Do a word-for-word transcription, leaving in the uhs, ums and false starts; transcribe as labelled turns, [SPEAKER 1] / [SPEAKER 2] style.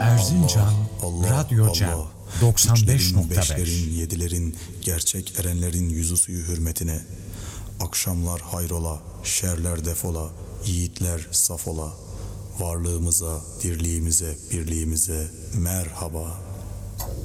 [SPEAKER 1] Erzincan
[SPEAKER 2] Allah,
[SPEAKER 1] Radyo
[SPEAKER 2] Allah,
[SPEAKER 1] Cem
[SPEAKER 2] Allah.
[SPEAKER 1] doksan beş
[SPEAKER 2] Üçlerin,
[SPEAKER 1] nokta beş.
[SPEAKER 2] beşlerin, yedilerin, gerçek erenlerin yüzü suyu hürmetine. Akşamlar hayrola, şerler defola, yiğitler safola. Varlığımıza, dirliğimize, birliğimize merhaba.